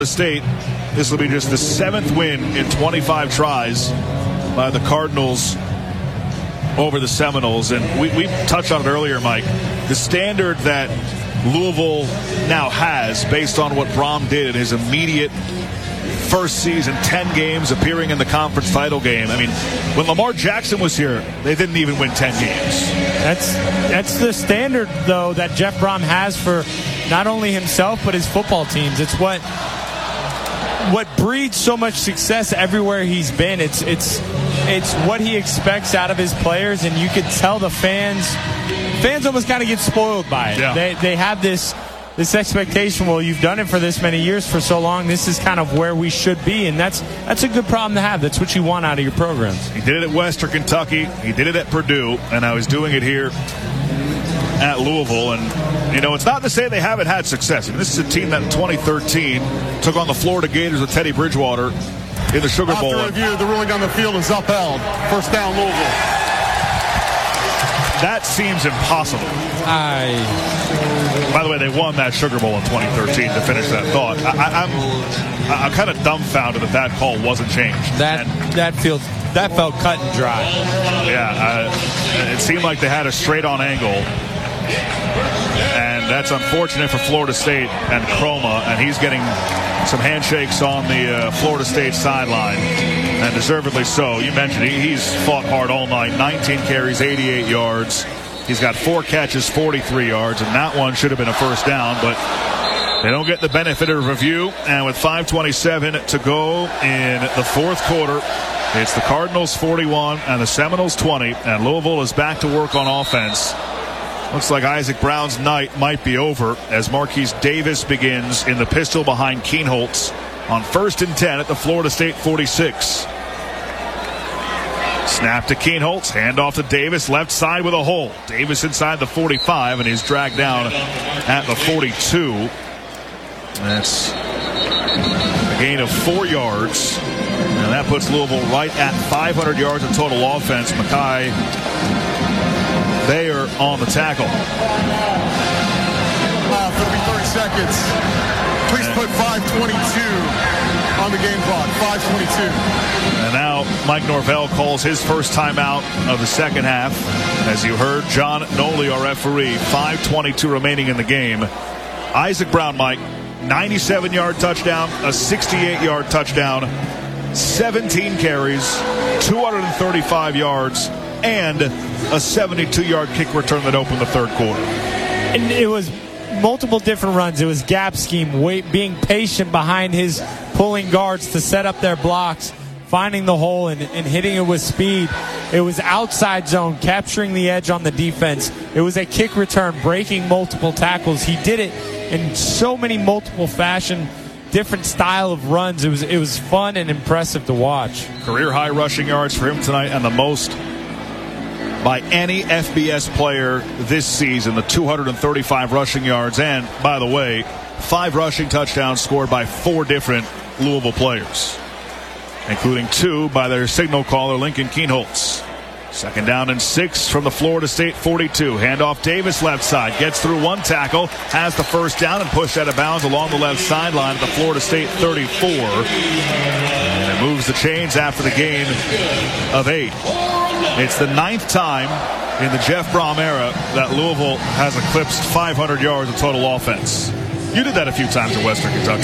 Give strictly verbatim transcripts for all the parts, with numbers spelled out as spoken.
State. This will be just the seventh win in twenty-five tries by the Cardinals over the Seminoles. And we, we touched on it earlier, Mike. The standard that Louisville now has based on what Brohm did in his immediate first season, ten games, appearing in the conference title game. I mean, when Lamar Jackson was here, they didn't even win ten games. That's that's the standard, though, that Jeff Brohm has for not only himself but his football teams. It's what what breeds so much success everywhere he's been. It's it's it's what he expects out of his players, and you could tell the fans fans almost kind of get spoiled by it. Yeah. They they have this this expectation. Well, you've done it for this many years, for so long. This is kind of where we should be, and that's that's a good problem to have. That's what you want out of your programs. He did it at Western Kentucky. He did it at Purdue, and now he's doing it here at Louisville. And, you know, it's not to say they haven't had success. I mean, this is a team that in twenty thirteen took on the Florida Gators with Teddy Bridgewater in the Sugar Bowl. After review, the ruling on the field is upheld. First down, Louisville. That seems impossible. I... By the way, they won that Sugar Bowl in twenty thirteen to finish that thought. I, I'm I'm kind of dumbfounded that that call wasn't changed. That and, that feels that felt cut and dry. Yeah, uh, it seemed like they had a straight-on angle, and that's unfortunate for Florida State and Chroma. And he's getting some handshakes on the uh, Florida State sideline, and deservedly so. You mentioned he, he's fought hard all night. nineteen carries, eighty-eight yards. He's got four catches, forty-three yards, and that one should have been a first down, but they don't get the benefit of review. And with five twenty-seven to go in the fourth quarter, it's the Cardinals forty-one and the Seminoles twenty, and Louisville is back to work on offense. Looks like Isaac Brown's night might be over as Marquise Davis begins in the pistol behind Kienholz on first and ten at the Florida State forty-six. Snap to Kienholz, hand off to Davis, left side with a hole. Davis inside the forty-five, and he's dragged down at the forty-two. That's a gain of four yards, and that puts Louisville right at five hundred yards of total offense. Mackay Bayer on the tackle. Uh, thirty, thirty seconds. Please put five twenty-two on the game clock. five twenty-two. And now Mike Norvell calls his first timeout of the second half. As you heard, John Noli, our referee. five twenty-two remaining in the game. Isaac Brown, Mike, ninety-seven yard touchdown, a sixty-eight yard touchdown, seventeen carries, two hundred thirty-five yards, and a seventy-two yard kick return that opened the third quarter. And it was multiple different runs. It was gap scheme, wait, being patient behind his pulling guards to set up their blocks, finding the hole and, and hitting it with speed. It was outside zone, capturing the edge on the defense. It was a kick return, breaking multiple tackles. He did it in so many multiple fashion, different style of runs. It was it was fun and impressive to watch. Career high rushing yards for him tonight, and the most by any F B S player this season, the two hundred thirty-five rushing yards. And, by the way, five rushing touchdowns scored by four different Louisville players, including two by their signal caller, Lincoln Kienholz. Second down and six from the Florida State forty-two. Handoff Davis left side. Gets through one tackle. Has the first down and pushed out of bounds along the left sideline at the Florida State thirty-four. And it moves the chains after the gain of eight. It's the ninth time in the Jeff Brohm era that Louisville has eclipsed five hundred yards of total offense. You did that a few times at Western Kentucky.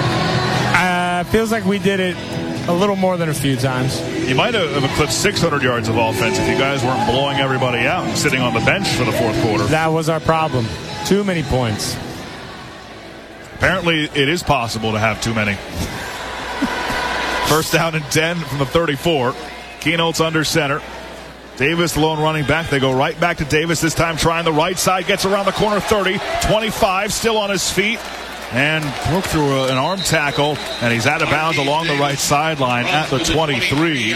Uh, feels like we did it a little more than a few times. You might have eclipsed six hundred yards of offense if you guys weren't blowing everybody out and sitting on the bench for the fourth quarter. That was our problem. Too many points. Apparently, it is possible to have too many. First down and ten from the thirty-four. Kienholz under center. Davis, the lone running back. They go right back to Davis, this time trying the right side. Gets around the corner, thirty, twenty-five, still on his feet. And broke through a, an arm tackle, and he's out of bounds along the right sideline at the twenty-three.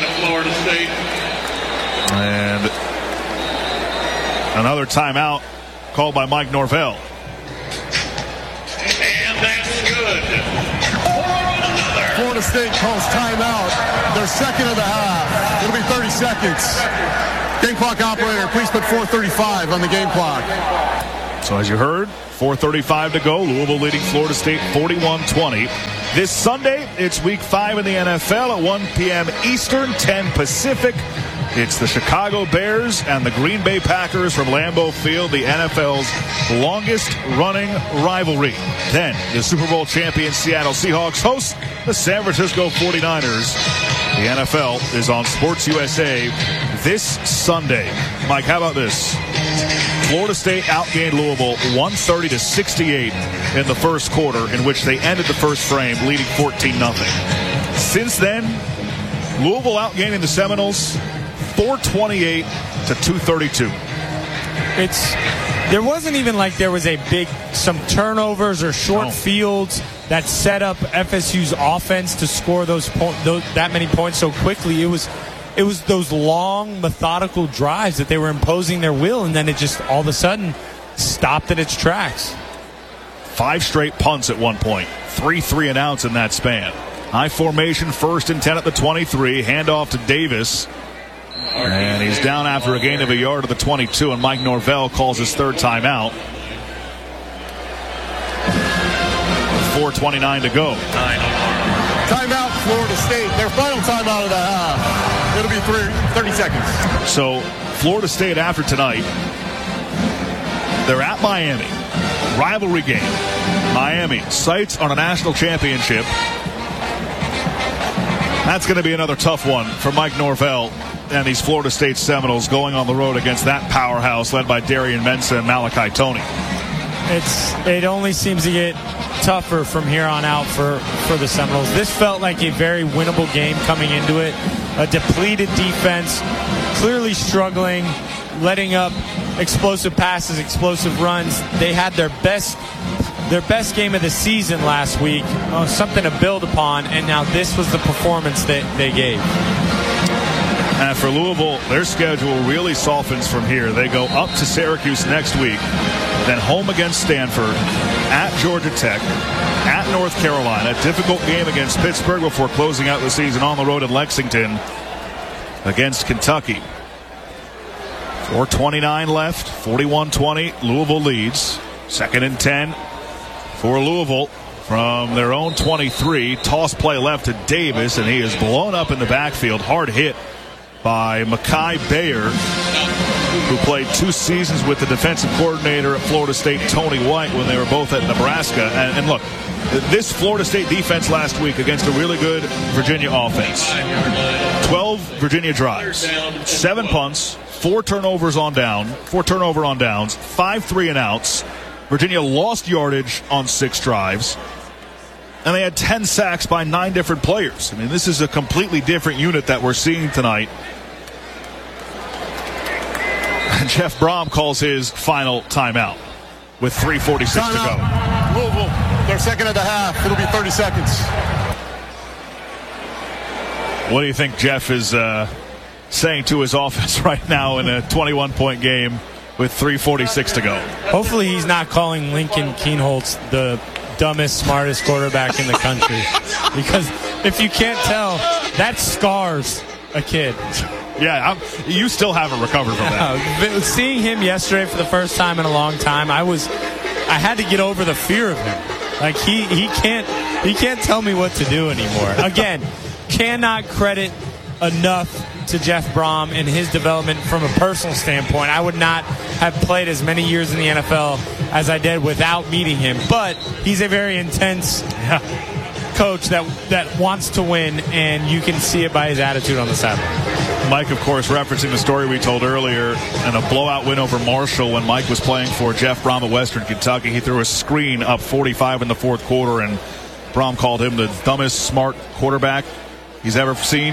And another timeout called by Mike Norvell. And that's good. Florida State calls timeout. Their second of the half. It'll be thirty seconds. Game clock operator, please put four thirty-five on the game clock. So as you heard, four thirty-five to go. Louisville leading Florida State forty-one twenty. This Sunday, it's week five in the N F L at one p.m. Eastern, ten Pacific. It's the Chicago Bears and the Green Bay Packers from Lambeau Field, the N F L's longest-running rivalry. Then, the Super Bowl champion Seattle Seahawks host the San Francisco forty-niners. The N F L is on Sports U S A this Sunday. Mike, how about this? Florida State outgained Louisville one thirty to sixty-eight in the first quarter, in which they ended the first frame leading fourteen nothing. Since then, Louisville outgaining the Seminoles four twenty-eight to two thirty-two. It's there wasn't even like there was a big some turnovers or short no. fields that set up F S U's offense to score those, po- those that many points so quickly. It was it was those long methodical drives that they were imposing their will, and then it just all of a sudden stopped in its tracks. Five straight punts at one point, three three and outs in that span. High formation, first and ten at the twenty-three, handoff to Davis. And he's down after a gain of a yard to the twenty-two, and Mike Norvell calls his third timeout. four twenty-nine to go. Timeout, Florida State. Their final timeout of the half. It'll be three, thirty seconds. So, Florida State after tonight, they're at Miami. Rivalry game. Miami, sights on a national championship. That's going to be another tough one for Mike Norvell and these Florida State Seminoles going on the road against that powerhouse led by Darian Mensah and Malachi Toney. It's it only seems to get tougher from here on out for, for the Seminoles. This felt like a very winnable game coming into it. A depleted defense, clearly struggling, letting up explosive passes, explosive runs. They had their best their best game of the season last week, uh, something to build upon, and now this was the performance that they gave. And for Louisville, their schedule really softens from here. They go up to Syracuse next week, then home against Stanford, at Georgia Tech, at North Carolina. A difficult game against Pittsburgh before closing out the season on the road in Lexington against Kentucky. four twenty-nine left, forty-one twenty. Louisville leads. Second and ten for Louisville from their own twenty-three. Toss play left to Davis, and he is blown up in the backfield. Hard hit by Mekhi Bayer, who played two seasons with the defensive coordinator at Florida State, Tony White, when they were both at Nebraska. And, and look, this Florida State defense last week against a really good Virginia offense. twelve Virginia drives, seven punts, four turnovers on down, four turnover on downs, five three and outs. Virginia lost yardage on six drives. And they had ten sacks by nine different players. I mean, this is a completely different unit that we're seeing tonight. And Jeff Brom calls his final timeout with three forty-six to go. Louisville, their second of the half. It'll be thirty seconds. What do you think Jeff is uh, saying to his offense right now in a twenty-one point game with three forty-six to go? Hopefully he's not calling Lincoln Kienholz the dumbest, smartest quarterback in the country. Because if you can't tell, that scars a kid. Yeah, I'm, you still haven't recovered from that. Uh, seeing him yesterday for the first time in a long time, I was, I had to get over the fear of him. Like he, he can't, he can't tell me what to do anymore. Again, cannot credit enough to Jeff Brom and his development from a personal standpoint. I would not have played as many years in the N F L as I did without meeting him. But he's a very intense coach that that wants to win, and you can see it by his attitude on the sideline. Mike, of course, referencing the story we told earlier, and a blowout win over Marshall when Mike was playing for Jeff Brom at Western Kentucky. He threw a screen up forty-five in the fourth quarter, and Brom called him the dumbest smart quarterback he's ever seen.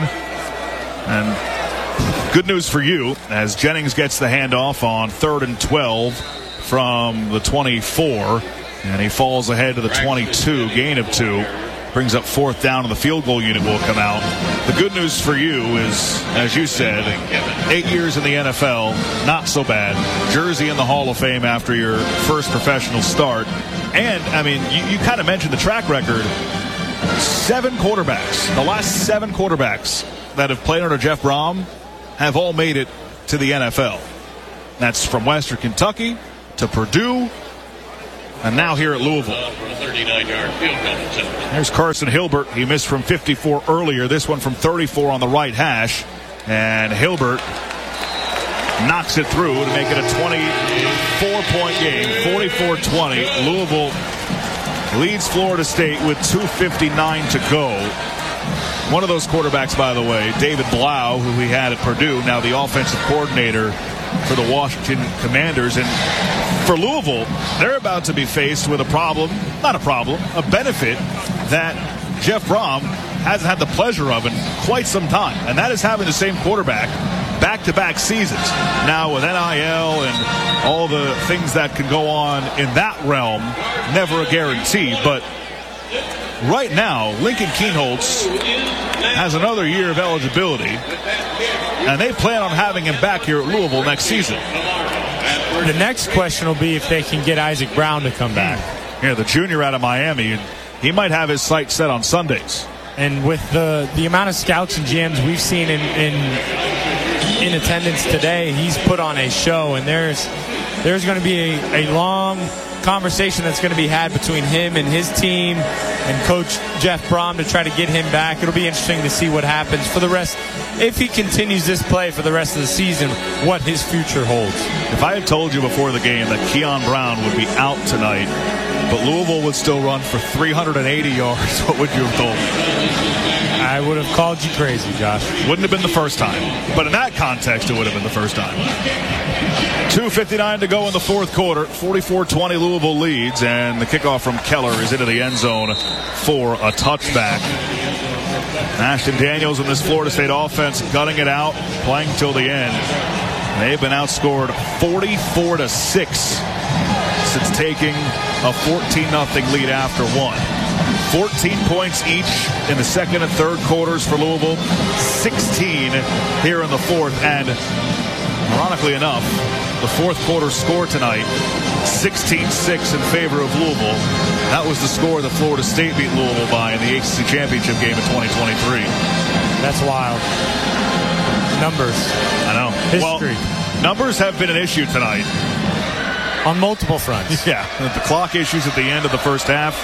And good news for you, as Jennings gets the handoff on third and twelve from the twenty-four, and he falls ahead to the twenty-two, gain of two. Brings up fourth down, and the field goal unit will come out. The good news for you is, as you said, eight years in the N F L, not so bad. Jersey in the Hall of Fame after your first professional start. And, I mean, you, you kind of mentioned the track record. Seven quarterbacks, the last seven quarterbacks that have played under Jeff Brom have all made it to the N F L. That's from Western Kentucky to Purdue And now here at Louisville. There's Carson Hilbert. He missed from fifty-four earlier. This one from thirty-four on the right hash. And Hilbert knocks it through to make it a twenty-four point game, forty-four twenty. Louisville leads Florida State with two fifty-nine to go. One of those quarterbacks, by the way, David Blau, who we had at Purdue, now the offensive coordinator for the Washington Commanders. And for Louisville, they're about to be faced with a problem, not a problem, a benefit that Jeff Brom hasn't had the pleasure of in quite some time. And that is having the same quarterback back-to-back seasons. Now with N I L and all the things that can go on in that realm, never a guarantee. But right now, Lincoln Kienholz has another year of eligibility, and they plan on having him back here at Louisville next season. The next question will be if they can get Isaac Brown to come back. Yeah, the junior out of Miami, and he might have his sights set on Sundays. And with the, the amount of scouts and G Ms we've seen in, in in attendance today, he's put on a show, and there's there's going to be a, a long conversation that's going to be had between him and his team and Coach Jeff Brom to try to get him back. It'll be interesting to see what happens for the rest. If he continues this play for the rest of the season, what his future holds. If I had told you before the game that Keon Brown would be out tonight, but Louisville would still run for three hundred eighty yards, what would you have told me? I would have called you crazy, Josh. Wouldn't have been the first time. But in that context, it would have been the first time. two fifty-nine to go in the fourth quarter. forty-four twenty Louisville leads, and the kickoff from Keller is into the end zone for a touchback. Ashton Daniels and this Florida State offense gutting it out, playing till the end. They've been outscored forty-four to six since taking a fourteen nothing lead after one. fourteen points each in the second and third quarters for Louisville. sixteen here in the fourth. And ironically enough, the fourth quarter score tonight, sixteen six in favor of Louisville. That was the score that Florida State beat Louisville by in the A C C Championship game in twenty twenty-three. That's wild. Numbers. I know. History. Well, numbers have been an issue tonight. On multiple fronts. Yeah. The clock issues at the end of the first half.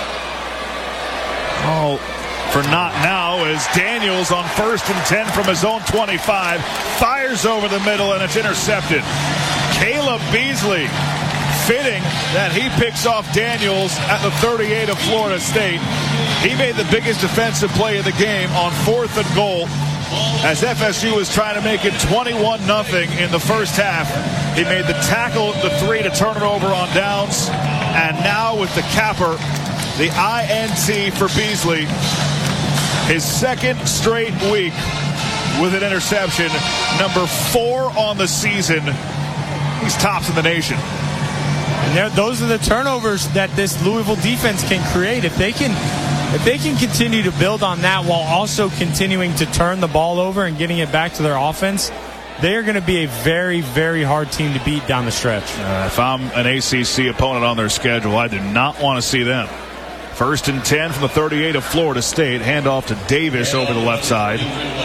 Oh, for not now as Daniels on first and ten from his own twenty-five. Fires over the middle, and it's intercepted. Caleb Beasley, fitting that he picks off Daniels at the thirty-eight of Florida State. He made the biggest defensive play of the game on fourth and goal as F S U was trying to make it twenty-one nothing in the first half. He made the tackle at the three to turn it over on downs. And now with the capper, the I N T for Beasley, his second straight week with an interception, number four on the season. He's tops in the nation. And those are the turnovers that this Louisville defense can create. If they can, if they can continue to build on that while also continuing to turn the ball over and getting it back to their offense, they are going to be a very, very hard team to beat down the stretch. Uh, if I'm an A C C opponent on their schedule, I do not want to see them. First and ten from the thirty-eight of Florida State. Handoff to Davis over the left side.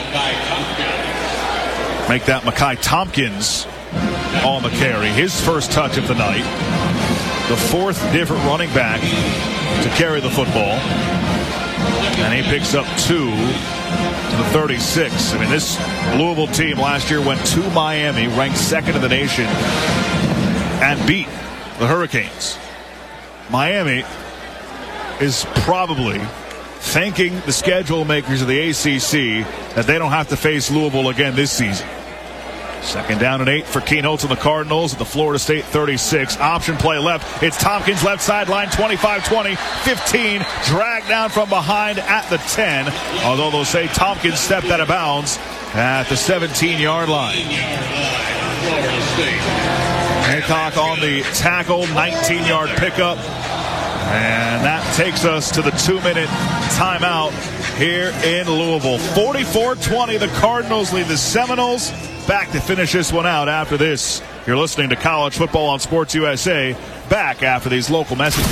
Make that Mekhi Tompkins on the carry. His first touch of the night. The fourth different running back to carry the football. And he picks up two to the thirty-six. I mean, this Louisville team last year went to Miami, ranked second in the nation, and beat the Hurricanes. Miami is probably thanking the schedule makers of the A C C that they don't have to face Louisville again this season. Second down and eight for Kienholz and the Cardinals at the Florida State thirty-six. Option play left. It's Tompkins left sideline, twenty-five twenty, fifteen. Dragged down from behind at the ten. Although they'll say Tompkins stepped out of bounds at the seventeen-yard line. Hancock on the tackle, nineteen-yard pickup. And that takes us to the two-minute timeout here in Louisville. forty-four twenty, the Cardinals lead the Seminoles. Back to finish this one out after this. You're listening to College Football on Sports U S A. Back after these local messages.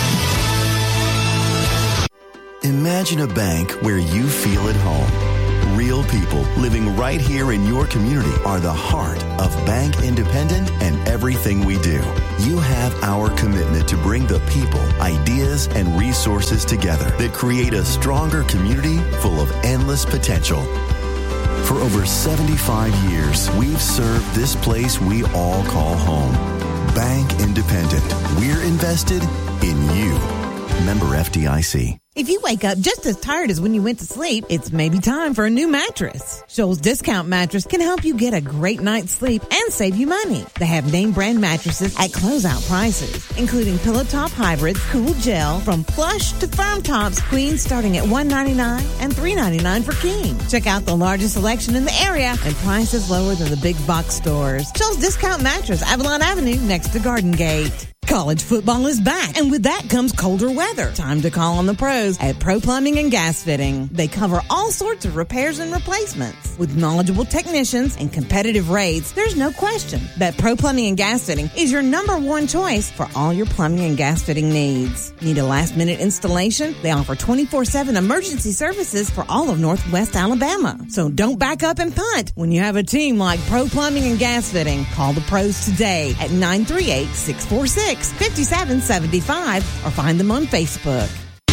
Imagine a bank where you feel at home, real people living right here in your community are the heart of Bank Independent and everything we do. You have our commitment to bring the people, ideas, and resources together that create a stronger community full of endless potential. For over seventy-five years, we've served this place we all call home. Bank Independent. We're invested in you. Member F D I C. If you wake up just as tired as when you went to sleep, it's maybe time for a new mattress. Shoals Discount Mattress can help you get a great night's sleep and save you money. They have name brand mattresses at closeout prices, including Pillow Top Hybrids, Cool Gel, from plush to firm tops, queens starting at one hundred ninety-nine dollars and three hundred ninety-nine dollars for king. Check out the largest selection in the area and prices lower than the big box stores. Shoals Discount Mattress, Avalon Avenue, next to Garden Gate. College football is back, and with that comes colder weather. Time to call on the pros at Pro Plumbing and Gas Fitting. They cover all sorts of repairs and replacements. With knowledgeable technicians and competitive rates, there's no question that Pro Plumbing and Gas Fitting is your number one choice for all your plumbing and gas fitting needs. Need a last-minute installation? They offer twenty-four seven emergency services for all of Northwest Alabama. So don't back up and punt when you have a team like Pro Plumbing and Gas Fitting. Call the pros today at nine three eight, six four six, five seven seven five or find them on Facebook.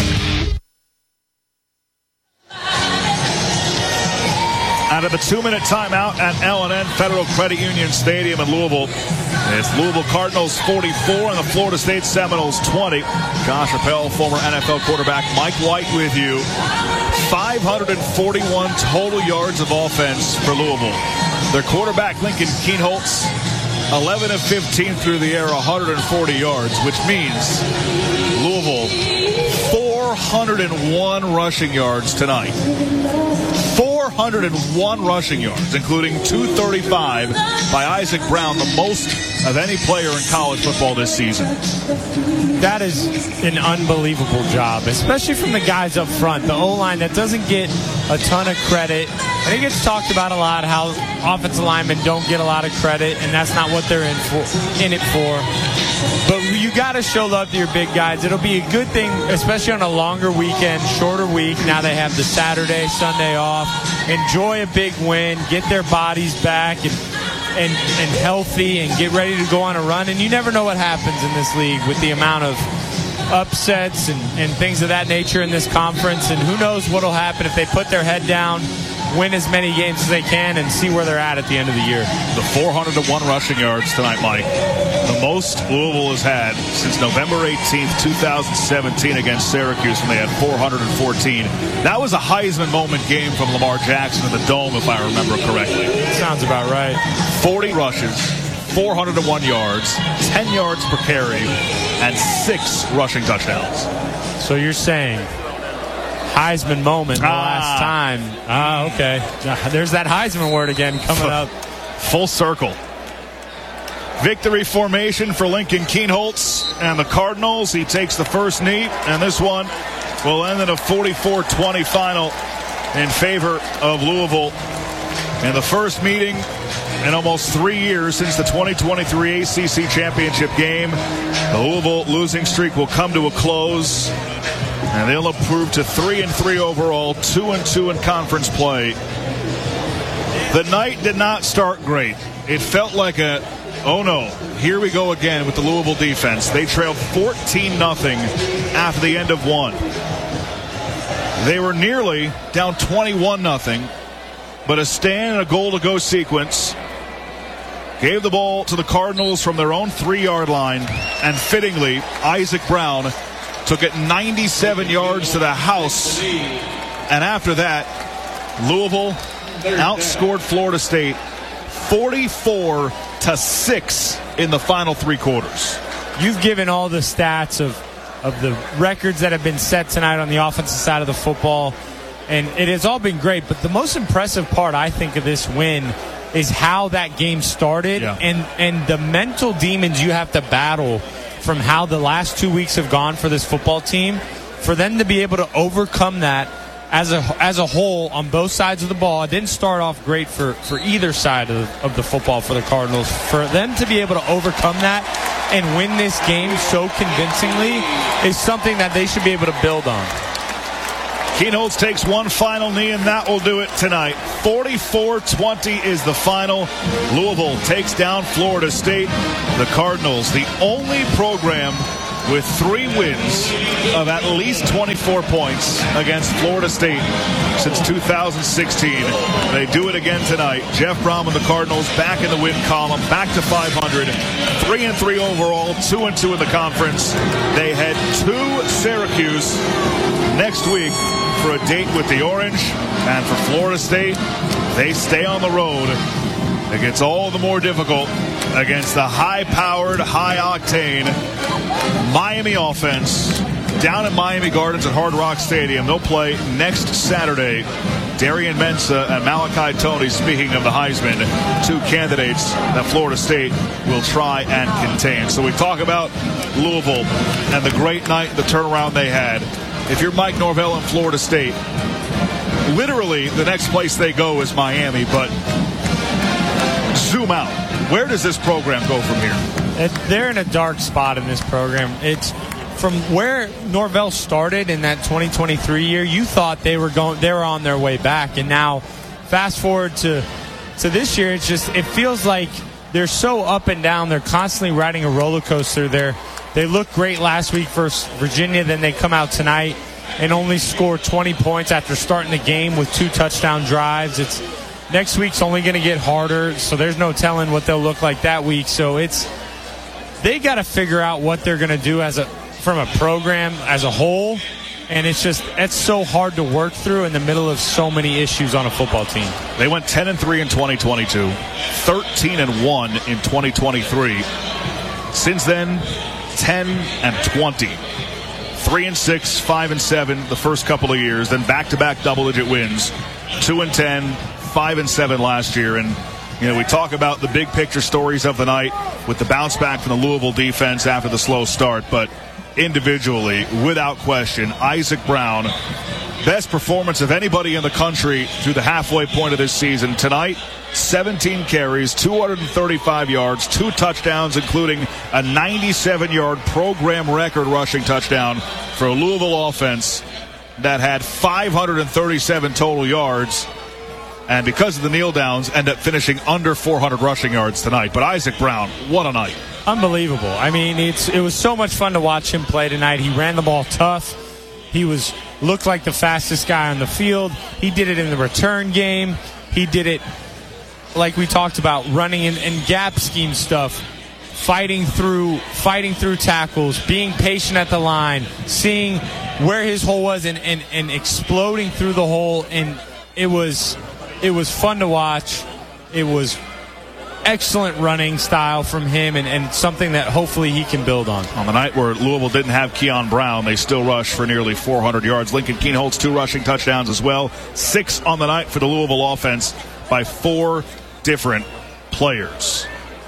Out of the two-minute timeout at L and N Federal Credit Union Stadium in Louisville, it's Louisville Cardinals forty-four and the Florida State Seminoles twenty. Josh Appel, former N F L quarterback, Mike White with you. five hundred forty-one total yards of offense for Louisville. Their quarterback, Lincoln Kienholz, eleven of fifteen through the air, one hundred forty yards, which means Louisville, four hundred one rushing yards tonight. four hundred one rushing yards, including two thirty-five by Isaac Brown, the most of any player in college football this season. That is an unbelievable job, especially from the guys up front. The O-line that doesn't get a ton of credit. And it gets talked about a lot how offensive linemen don't get a lot of credit, and that's not what they're in for, in it for. But you got to show love to your big guys. It'll be a good thing, especially on a longer weekend, shorter week. Now they have the Saturday, Sunday off. Enjoy a big win, get their bodies back and and and healthy, and get ready to go on a run. And you never know what happens in this league with the amount of upsets and, and things of that nature in this conference. And who knows what will happen if they put their head down, win as many games as they can, and see where they're at at the end of the year. The four hundred one rushing yards tonight, Mike. The most Louisville has had since November eighteenth, twenty seventeen against Syracuse, when they had four hundred fourteen. That was a Heisman moment game from Lamar Jackson in the Dome, if I remember correctly. Sounds about right. forty rushes, four hundred one yards, ten yards per carry, and six rushing touchdowns. So you're saying Heisman moment the ah. last time. Ah, okay. There's that Heisman word again coming up. Full circle. Victory formation for Lincoln Kienholz and the Cardinals. He takes the first knee, and this one will end in a forty-four twenty final in favor of Louisville. In the first meeting in almost three years since the twenty twenty-three A C C Championship game, the Louisville losing streak will come to a close, and they'll improve to three and three overall, two and two in conference play. The night did not start great. It felt like a, oh no, here we go again with the Louisville defense. They trailed fourteen nothing after the end of one. They were nearly down twenty-one nothing, but a stand and a goal-to-go sequence gave the ball to the Cardinals from their own three-yard line, and fittingly, Isaac Brown took it ninety-seven yards to the house. And after that, Louisville outscored Florida State forty-four to six in the final three quarters. You've given all the stats of, of the records that have been set tonight on the offensive side of the football, and it has all been great. But the most impressive part, I think, of this win is how that game started, yeah. and, and the mental demons you have to battle from how the last two weeks have gone for this football team. For them to be able to overcome that as a as a whole on both sides of the ball. It didn't start off great for, for either side of, of the football for the Cardinals. For them to be able to overcome that and win this game so convincingly is something that they should be able to build on. Kienholz takes one final knee, and that will do it tonight. forty-four twenty is the final. Louisville takes down Florida State. The Cardinals, the only program with three wins of at least twenty-four points against Florida State since two thousand sixteen. They do it again tonight. Jeff Brom and the Cardinals back in the win column, back to five hundred, three and three overall, two and two in the conference. They head to Syracuse next week for a date with the Orange, and for Florida State, they stay on the road. It gets all the more difficult against the high-powered, high-octane Miami offense down at Miami Gardens at Hard Rock Stadium. They'll play next Saturday. Darian Mensah and Malachi Toney, speaking of the Heisman, two candidates that Florida State will try and contain. So we talk about Louisville and the great night, the turnaround they had. If you're Mike Norvell in Florida State, literally the next place they go is Miami, but zoom out. Where does this program go from here? They're in a dark spot in this program. It's from where Norvell started in that twenty twenty-three year. You thought they were going, they were on their way back, and now fast forward to to this year. It's just it feels like they're so up and down. They're constantly riding a roller coaster. They're they looked great last week versus Virginia. Then they come out tonight and only score twenty points after starting the game with two touchdown drives. It's next week's only going to get harder, so there's no telling what they'll look like that week. So it's they got to figure out what they're going to do as a from a program as a whole, and it's just it's so hard to work through in the middle of so many issues on a football team. They went ten and three in twenty twenty-two, thirteen and one in twenty twenty-three. Since then, ten and twenty. Three and six, five and seven the first couple of years, then back-to-back double-digit wins. Two and ten, five and seven last year. And you know, we talk about the big picture stories of the night with the bounce back from the Louisville defense after the slow start, but individually, without question, Isaac Brown, best performance of anybody in the country through the halfway point of this season. Tonight, seventeen carries, two hundred thirty-five yards, two touchdowns, including a ninety-seven yard program record rushing touchdown for a Louisville offense that had five hundred thirty-seven total yards. And because of the kneel downs, end up finishing under four hundred rushing yards tonight. But Isaac Brown, what a night. Unbelievable. I mean, it's it was so much fun to watch him play tonight. He ran the ball tough. He was looked like the fastest guy on the field. He did it in the return game. He did it, like we talked about, running in, in gap scheme stuff, fighting through fighting through tackles, being patient at the line, seeing where his hole was and, and, and exploding through the hole. And it was... It was fun to watch. It was excellent running style from him and, and something that hopefully he can build on. On the night where Louisville didn't have Keon Brown, they still rushed for nearly four hundred yards. Lincoln Kienholz, two rushing touchdowns as well. Six on the night for the Louisville offense by four different players.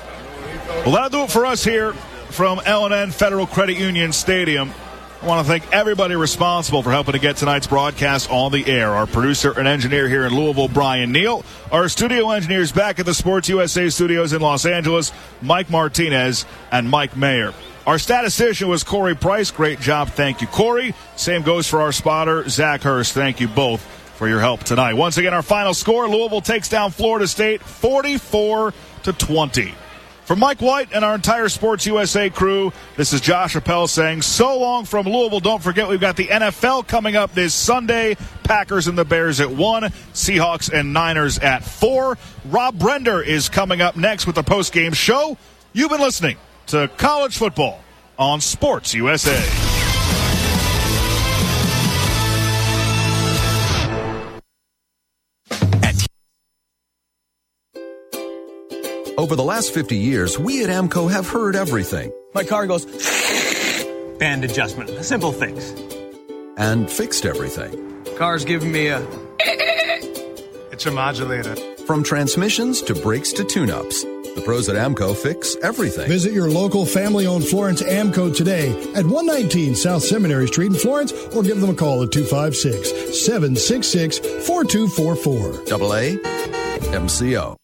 Well, that'll do it for us here from L and N Federal Credit Union Stadium. I want to thank everybody responsible for helping to get tonight's broadcast on the air. Our producer and engineer here in Louisville, Brian Neal. Our studio engineers back at the Sports U S A studios in Los Angeles, Mike Martinez and Mike Mayer. Our statistician was Corey Price. Great job. Thank you, Corey. Same goes for our spotter, Zach Hurst. Thank you both for your help tonight. Once again, our final score, Louisville takes down Florida State forty-four to twenty. For Mike White and our entire Sports U S A crew, this is Josh Appel saying so long from Louisville. Don't forget, we've got the N F L coming up this Sunday. Packers and the Bears at one, Seahawks and Niners at four. Rob Brender is coming up next with the post-game show. You've been listening to College Football on Sports U S A. Over the last fifty years, we at AMCO have heard everything. My car goes band adjustment, a simple fix. And fixed everything. Car's giving me a it's a modulator. From transmissions to brakes to tune-ups, the pros at AMCO fix everything. Visit your local family-owned Florence AMCO today at one nineteen South Seminary Street in Florence, or give them a call at two five six, seven six six, four two four four. Double A M C O.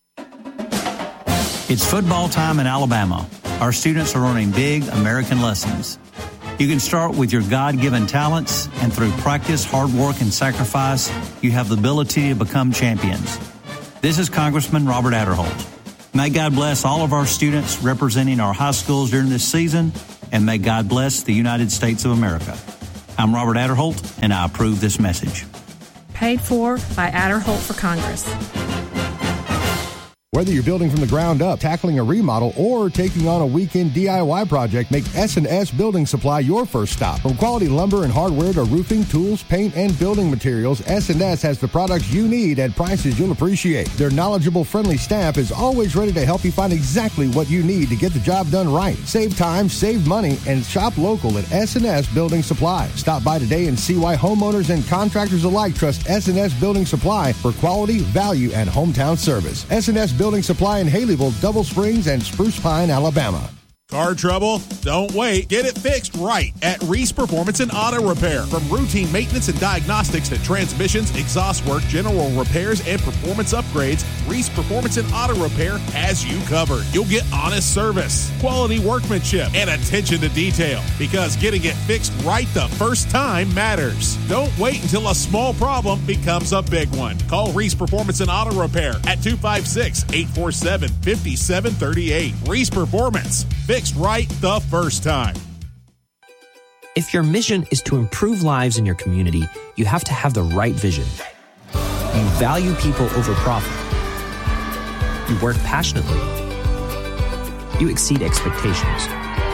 It's football time in Alabama. Our students are learning big American lessons. You can start with your God-given talents, and through practice, hard work, and sacrifice, you have the ability to become champions. This is Congressman Robert Adderholt. May God bless all of our students representing our high schools during this season, and may God bless the United States of America. I'm Robert Adderholt, and I approve this message. Paid for by Adderholt for Congress. Whether you're building from the ground up, tackling a remodel, or taking on a weekend D I Y project, make S and S Building Supply your first stop. From quality lumber and hardware to roofing, tools, paint, and building materials, S and S has the products you need at prices you'll appreciate. Their knowledgeable, friendly staff is always ready to help you find exactly what you need to get the job done right. Save time, save money, and shop local at S and S Building Supply. Stop by today and see why homeowners and contractors alike trust S and S Building Supply for quality, value, and hometown service. S and S Building Supply in Haleyville, Double Springs, and Spruce Pine, Alabama. Car trouble? Don't wait. Get it fixed right at Reese Performance and Auto Repair. From routine maintenance and diagnostics to transmissions, exhaust work, general repairs, and performance upgrades, Reese Performance and Auto Repair has you covered. You'll get honest service, quality workmanship, and attention to detail, because getting it fixed right the first time matters. Don't wait until a small problem becomes a big one. Call Reese Performance and Auto Repair at two five six, eight four seven, five seven three eight. Reese Performance. Fixed right the first time. If your mission is to improve lives in your community, you have to have the right vision. You value people over profit. You work passionately. You exceed expectations.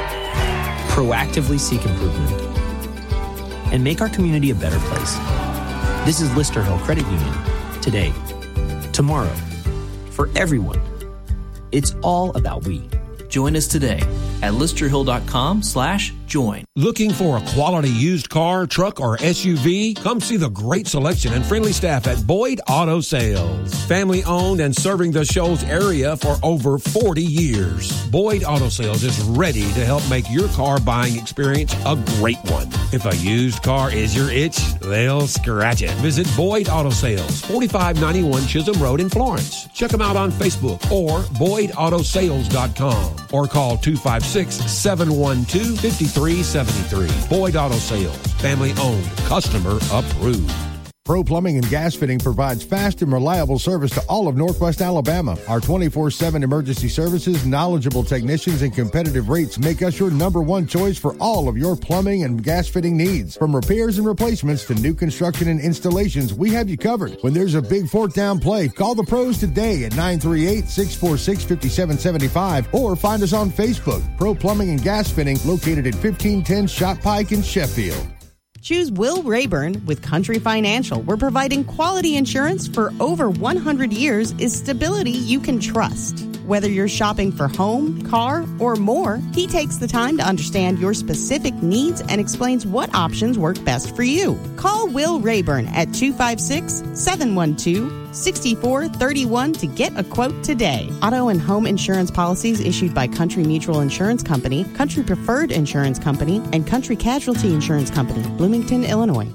Proactively seek improvement. And make our community a better place. This is Lister Hill Credit Union. Today. Tomorrow. For everyone. It's all about we. Join us today at listerhill.com slash join. Looking for a quality used car, truck, or S U V? Come see the great selection and friendly staff at Boyd Auto Sales. Family owned and serving the Shoals area for over forty years. Boyd Auto Sales is ready to help make your car buying experience a great one. If a used car is your itch, they'll scratch it. Visit Boyd Auto Sales, forty-five ninety-one Chisholm Road in Florence. Check them out on Facebook or boyd auto sales dot com or call two five six, seven one two, five three seven three. Boyd Auto Sales, family owned, customer approved. Pro Plumbing and Gas Fitting provides fast and reliable service to all of Northwest Alabama. Our twenty-four seven emergency services, knowledgeable technicians, and competitive rates make us your number one choice for all of your plumbing and gas fitting needs. From repairs and replacements to new construction and installations, we have you covered. When there's a big fourth down play, call the pros today at nine three eight, six four six, five seven seven five or find us on Facebook. Pro Plumbing and Gas Fitting, located at fifteen ten Shot Pike in Sheffield. Choose Will Rayburn with Country Financial, where providing quality insurance for over one hundred years is stability you can trust. Whether you're shopping for home, car, or more, he takes the time to understand your specific needs and explains what options work best for you. Call Will Rayburn at two five six, seven one two, six four three one to get a quote today. Auto and home insurance policies issued by Country Mutual Insurance Company, Country Preferred Insurance Company, and Country Casualty Insurance Company, Bloomington, Illinois.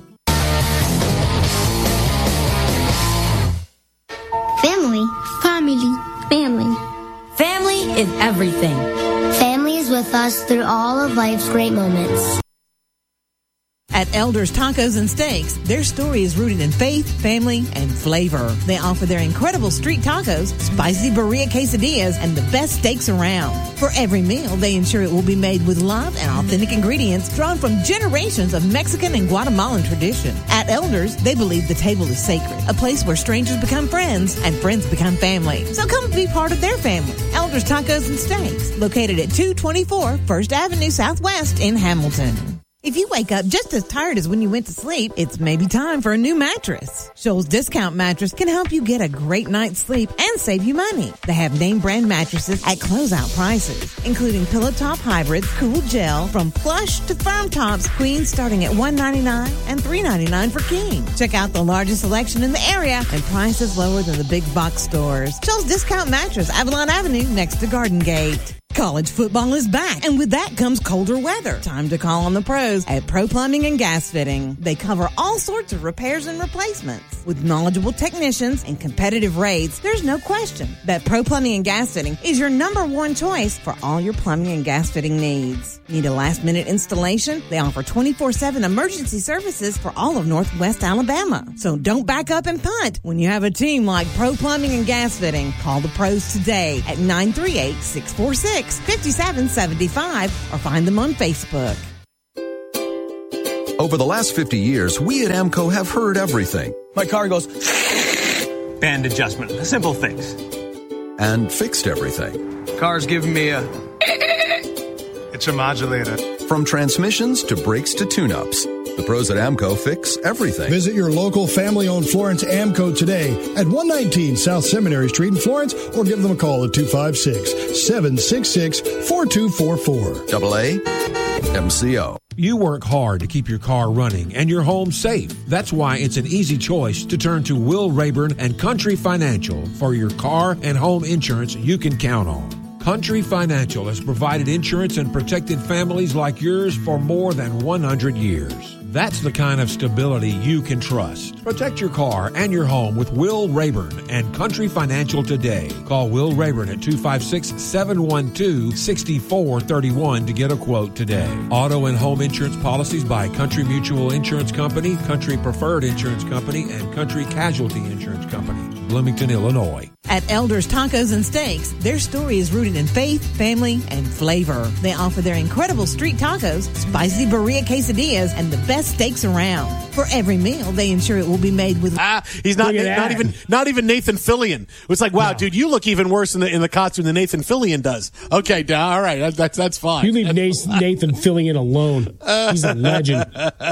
Family. Family. Family. Family is everything. Family is with us through all of life's great moments. At Elders Tacos and Steaks, their story is rooted in faith, family, and flavor. They offer their incredible street tacos, spicy burrito quesadillas, and the best steaks around. For every meal, they ensure it will be made with love and authentic ingredients drawn from generations of Mexican and Guatemalan tradition. At Elders, they believe the table is sacred, a place where strangers become friends and friends become family. So come be part of their family. Elders Tacos and Steaks, located at two twenty-four First Avenue Southwest in Hamilton. If you wake up just as tired as when you went to sleep, it's maybe time for a new mattress. Shoals Discount Mattress can help you get a great night's sleep and save you money. They have name brand mattresses at closeout prices, including Pillow Top Hybrids, Cool Gel, from plush to firm tops, queens starting at one ninety-nine and three ninety-nine for king. Check out the largest selection in the area and prices lower than the big box stores. Shoals Discount Mattress, Avalon Avenue, next to Garden Gate. College football is back, and with that comes colder weather. Time to call on the pros at Pro Plumbing and Gas Fitting. They cover all sorts of repairs and replacements. With knowledgeable technicians and competitive rates, there's no question that Pro Plumbing and Gas Fitting is your number one choice for all your plumbing and gas fitting needs. Need a last-minute installation? They offer twenty-four seven emergency services for all of Northwest Alabama. So don't back up and punt when you have a team like Pro Plumbing and Gas Fitting. Call the pros today at nine three eight, six four six, five seven seven five or find them on Facebook. Over the last fifty years, we at AMCO have heard everything. My car goes band adjustment, a simple fix. And fixed everything. Car's giving me a it's a modulator. From transmissions to brakes to tune-ups, the pros at AMCO fix everything. Visit your local family-owned Florence AMCO today at one nineteen South Seminary Street in Florence, or give them a call at two five six, seven six six, four two four four. Double A M C O. You work hard to keep your car running and your home safe. That's why it's an easy choice to turn to Will Rayburn and Country Financial for your car and home insurance you can count on. Country Financial has provided insurance and protected families like yours for more than one hundred years. That's the kind of stability you can trust. Protect your car and your home with Will Rayburn and Country Financial today. Call Will Rayburn at two five six, seven one two, six four three one to get a quote today. Auto and home insurance policies by Country Mutual Insurance Company, Country Preferred Insurance Company, and Country Casualty Insurance Company, Bloomington, Illinois. At Elders Tacos and Steaks, their story is rooted in faith, family, and flavor. They offer their incredible street tacos, spicy burrito quesadillas, and the best steaks around. For every meal, they ensure it will be made with. Ah, he's not not even not even Nathan Fillion. It's like, wow, no. Dude, you look even worse in the in the costume than Nathan Fillion does. Okay, all right, that, that's that's fine. You leave Nathan, Nathan Fillion alone. He's a legend.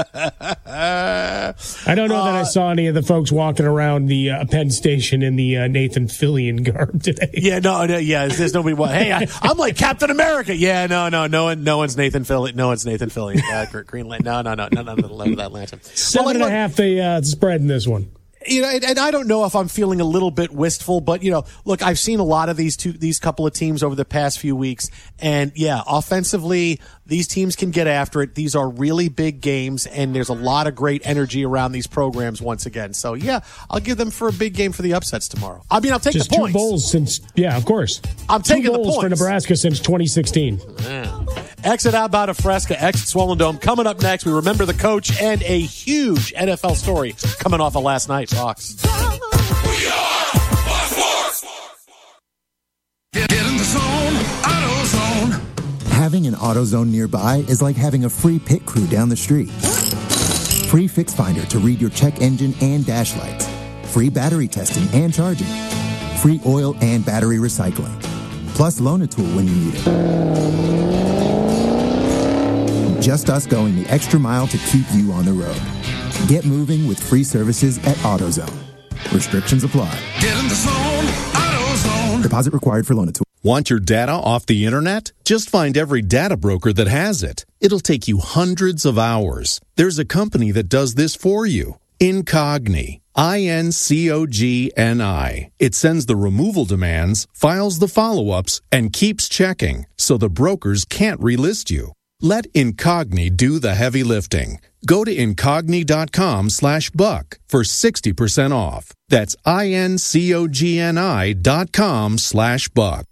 I don't know uh, that I saw any of the folks walking around the uh, Penn Station in the uh, Nathan Fillion garb today. Yeah, no, no, yeah. There's nobody. Hey, I, I'm like Captain America. Yeah, no, no, no one, no one's Nathan Fillion. No one's Nathan Fillion. Uh, Green Lantern. No, no, no, no, no, no, no, that lantern. Seven well, like, and a half the uh, spread in this one. You know, and, and I don't know if I'm feeling a little bit wistful, but you know, look, I've seen a lot of these two, these couple of teams over the past few weeks, and yeah, offensively, these teams can get after it. These are really big games, and there's a lot of great energy around these programs once again. So yeah, I'll give them for a big game for the upsets tomorrow. I mean, I'll take Just the points. Two bowls since, yeah, of course. I'm two taking the bowls points for Nebraska since twenty sixteen. Yeah. Exit Outbound of Fresca, exit Swollen Dome. Coming up next, we remember the coach and a huge N F L story coming off of last night, Fox. We are Fox Sports. Get in the zone, AutoZone. Having an AutoZone nearby is like having a free pit crew down the street. Free Fix Finder to read your check engine and dash lights. Free battery testing and charging. Free oil and battery recycling. Plus loan a tool when you need it. Just us going the extra mile to keep you on the road. Get moving with free services at AutoZone. Restrictions apply. Get in the zone, AutoZone. Deposit required for loan a tool. Want your data off the internet? Just find every data broker that has it. It'll take you hundreds of hours. There's a company that does this for you. Incogni. I N C O G N I. It sends the removal demands, files the follow-ups, and keeps checking, so the brokers can't relist you. Let Incogni do the heavy lifting. Go to incogni.com slash buck for sixty percent off. That's I-N-C-O-G-N-I dot com slash buck.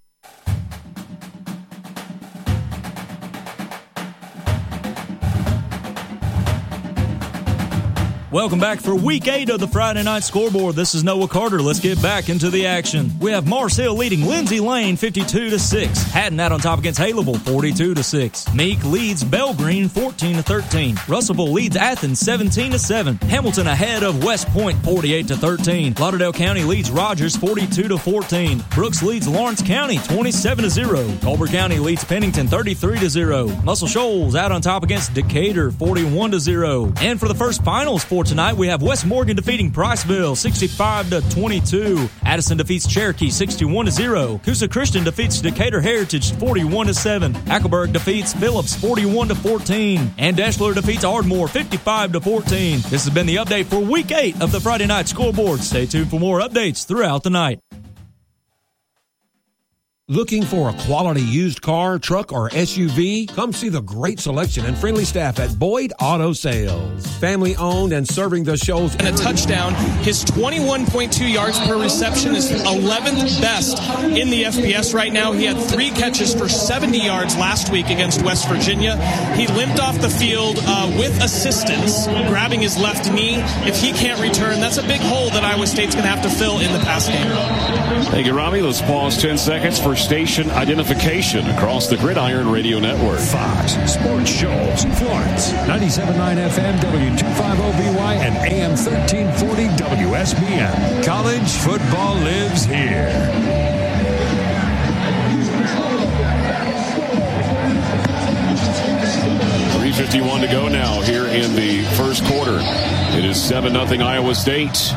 Welcome back for week eight of the Friday Night Scoreboard. This is Noah Carter. Let's get back into the action. We have Mars Hill leading Lindsay Lane fifty-two to six. Haddon out on top against Haleville forty-two to six. Meek leads Belgreen fourteen to thirteen. Russellville leads Athens seventeen to seven. Hamilton ahead of West Point forty-eight to thirteen. Lauderdale County leads Rogers forty-two to fourteen. Brooks leads Lawrence County twenty-seven to zero. Culver County leads Pennington thirty-three to zero. Muscle Shoals out on top against Decatur forty-one to zero. And for the first finals for tonight, we have West Morgan defeating Priceville sixty-five to twenty-two. Addison defeats Cherokee sixty-one to zero. Coosa Christian defeats Decatur Heritage forty-one to seven. Hackleburg defeats Phillips forty-one to fourteen. And Deshler defeats Ardmore fifty-five to fourteen. This has been the update for week eight of the Friday Night Scoreboard. Stay tuned for more updates throughout the night. Looking for a quality used car, truck, or S U V? Come see the great selection and friendly staff at Boyd Auto Sales. Family owned and serving the shows. And a touchdown. His twenty-one point two yards per reception is eleventh best in the F B S right now. He had three catches for seventy yards last week against West Virginia. He limped off the field uh, with assistance, grabbing his left knee. If he can't return, that's a big hole that Iowa State's going to have to fill in the pass game. Thank you, Robbie. Let's pause ten seconds for station identification across the Gridiron Radio Network. Fox Sports Shows, Florence, ninety-seven point nine F M, W two fifty B Y, and A M thirteen forty W S B M. College football lives here. three fifty-one to go now here in the first quarter. It is seven nothing Iowa State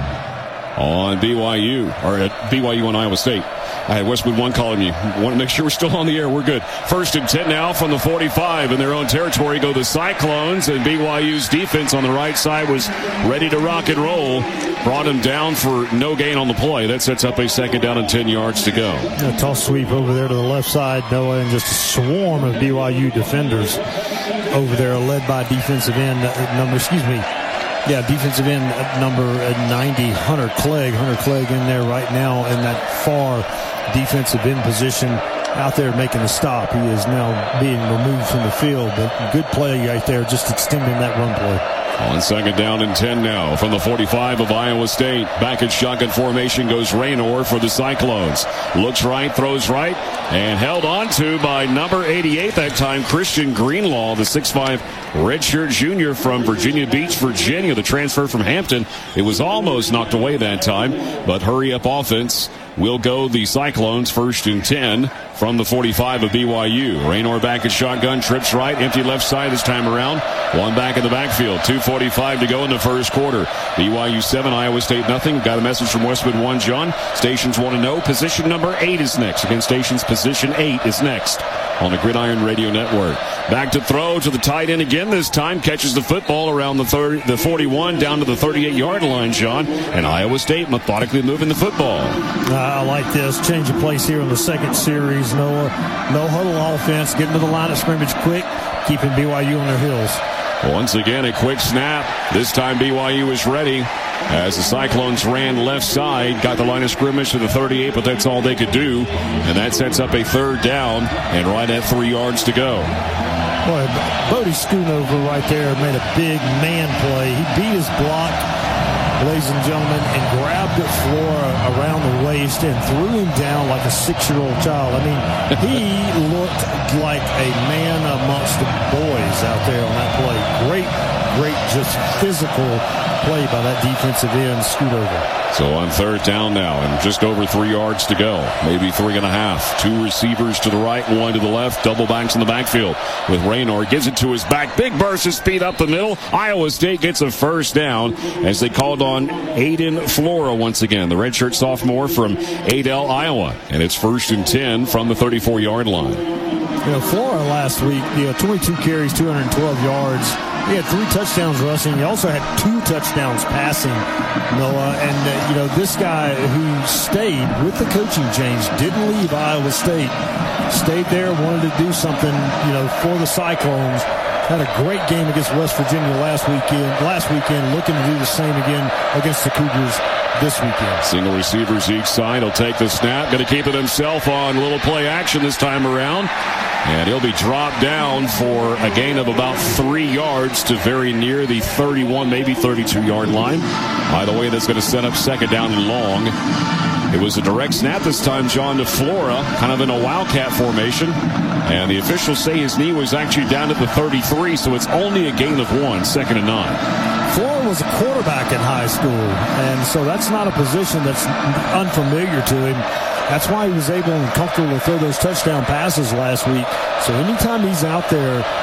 on B Y U, or at B Y U on Iowa State. I had Westwood One calling you. Want to make sure we're still on the air. We're good. First and ten now from the forty-five in their own territory go the Cyclones, and B Y U's defense on the right side was ready to rock and roll. Brought him down for no gain on the play. That sets up a second down and ten yards to go. A toss sweep over there to the left side, Noah, and just a swarm of B Y U defenders over there, led by defensive end number, excuse me, Yeah, defensive end number ninety, Hunter Clegg. Hunter Clegg in there right now in that far defensive end position out there making a stop. He is now being removed from the field, but good play right there, just extending that run play. On second down and ten now from the forty-five of Iowa State. Back in shotgun formation goes Raynor for the Cyclones. Looks right, throws right, and held on to by number eighty-eight that time, Christian Greenlaw, the six five redshirt junior from Virginia Beach, Virginia, the transfer from Hampton. It was almost knocked away that time, but hurry-up offense will go the Cyclones first and ten from the forty-five of B Y U. Raynor back at shotgun, trips right, empty left side this time around. One back in the backfield. two forty-five to go in the first quarter. B Y U seven, Iowa State nothing. Got a message from Westwood One, John. Stations want to know. Position number eight is next. Against Stations, position eight is next on the Gridiron Radio Network. Back to throw to the tight end again this time. Catches the football around the thirty, the forty-one down to the thirty-eight-yard line, John. And Iowa State methodically moving the football. Uh, I like this. Change of place here in the second series. No, no huddle offense. Getting to the line of scrimmage quick. Keeping B Y U on their heels. Once again, a quick snap. This time B Y U is ready as the Cyclones ran left side. Got the line of scrimmage to the thirty-eight, but that's all they could do. And that sets up a third down and right at three yards to go. Boy, Bodie Schoonover right there made a big man play. He beat his block, ladies and gentlemen, and grabbed Flora around the waist and threw him down like a six-year-old child. I mean, he looked like a man amongst the boys out there on that play. Great, great, just physical play by that defensive end, Schoonover. So on third down now, and just over three yards to go, maybe three and a half. Two receivers to the right, one to the left, double backs in the backfield with Raynor. Gives it to his back. Big burst of speed up the middle. Iowa State gets a first down as they called on Aiden Flora once again, the redshirt sophomore from Adel, Iowa. And it's first and ten from the thirty-four-yard line. You know, Flora last week, you know, twenty-two carries, two hundred twelve yards. He had three touchdowns rushing. He also had two touchdowns passing, Noah. And, uh, you know, this guy who stayed with the coaching change, didn't leave Iowa State, stayed there, wanted to do something, you know, for the Cyclones. Had a great game against West Virginia last weekend, last weekend, looking to do the same again against the Cougars this weekend. Single receivers each side. He'll take the snap. Going to keep it himself on a little play action this time around. And he'll be dropped down for a gain of about three yards to very near the thirty-one, maybe thirty-two-yard line. By the way, that's going to set up second down and long. It was a direct snap this time, John, to Flora, kind of in a wildcat formation. And the officials say his knee was actually down at the thirty-three, so it's only a gain of one, second and nine. Flora was a quarterback in high school, and so that's not a position that's unfamiliar to him. That's why he was able and comfortable to throw those touchdown passes last week. So anytime he's out there,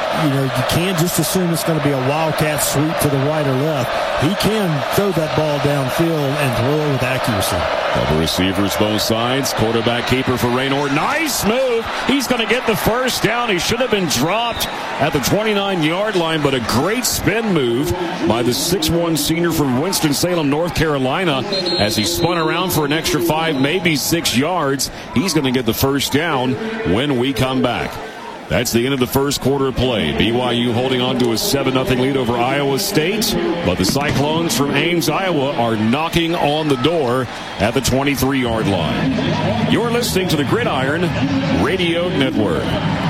you know, you can't just assume it's going to be a wildcat sweep to the right or left. He can throw that ball downfield and throw it with accuracy. Double receivers both sides. Quarterback keeper for Raynor. Nice move. He's going to get the first down. He should have been dropped at the twenty-nine-yard line, but a great spin move by the six one senior from Winston-Salem, North Carolina, as he spun around for an extra five, maybe six yards. He's going to get the first down when we come back. That's the end of the first quarter play. B Y U holding on to a seven nothing lead over Iowa State. But the Cyclones from Ames, Iowa are knocking on the door at the twenty-three-yard line. You're listening to the Gridiron Radio Network.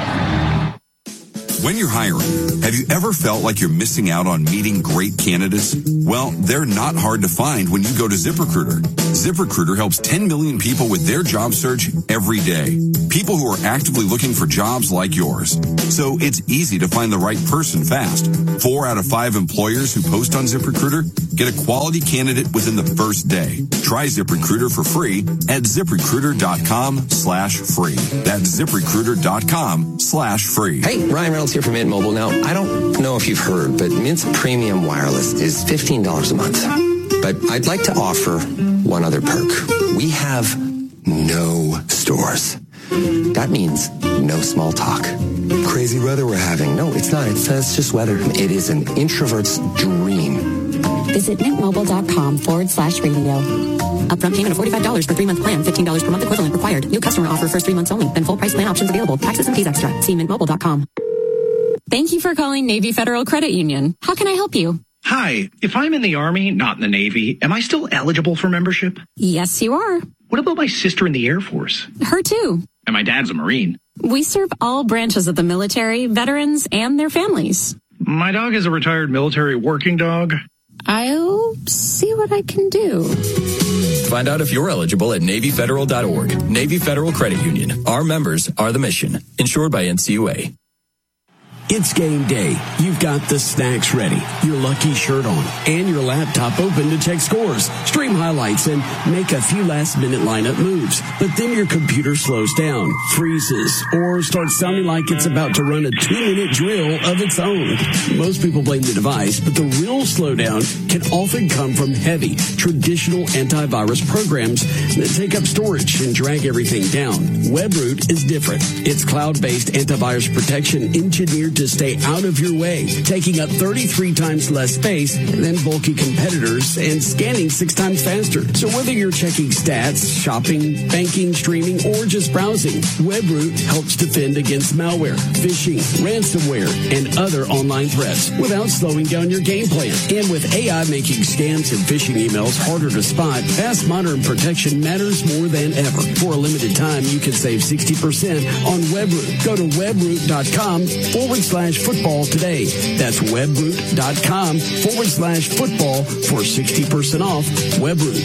When you're hiring, have you ever felt like you're missing out on meeting great candidates? Well, they're not hard to find when you go to ZipRecruiter. ZipRecruiter helps ten million people with their job search every day. People who are actively looking for jobs like yours. So it's easy to find the right person fast. Four out of five employers who post on ZipRecruiter get a quality candidate within the first day. Try ZipRecruiter for free at ZipRecruiter.com slash free. That's ZipRecruiter.com slash free. Hey, Ryan Reynolds here from Mint Mobile. Now, I don't know if you've heard, but Mint's premium wireless is fifteen dollars a month. But I'd like to offer one other perk. We have no stores. That means no small talk. Crazy weather we're having. No, it's not. It's, uh, it's just weather. It is an introvert's dream. Visit mintmobile.com forward slash radio. Upfront payment of forty-five dollars for three-month plan. fifteen dollars per month equivalent required. New customer offer first three months only. Then full price plan options available. Taxes and fees extra. See mint mobile dot com. Thank you for calling Navy Federal Credit Union. How can I help you? Hi. If I'm in the Army, not in the Navy, am I still eligible for membership? Yes, you are. What about my sister in the Air Force? Her too. And my dad's a Marine. We serve all branches of the military, veterans, and their families. My dog is a retired military working dog. I'll see what I can do. Find out if you're eligible at Navy Federal dot org. Navy Federal Credit Union. Our members are the mission. Insured by N C U A. It's game day. You've got the snacks ready, your lucky shirt on, and your laptop open to check scores, stream highlights, and make a few last-minute lineup moves. But then your computer slows down, freezes, or starts sounding like it's about to run a two-minute drill of its own. Most people blame the device, but the real slowdown can often come from heavy, traditional antivirus programs that take up storage and drag everything down. WebRoot is different. It's cloud-based antivirus protection engineered to stay out of your way, taking up thirty-three times less space than bulky competitors and scanning six times faster. So whether you're checking stats, shopping, banking, streaming, or just browsing, WebRoot helps defend against malware, phishing, ransomware, and other online threats without slowing down your game plan. And with A I making scams and phishing emails harder to spot, fast modern protection matters more than ever. For a limited time, you can save sixty percent on WebRoot. Go to webroot.com forward slash football today. That's webroot.com forward slash football for sixty percent off. WebRoot.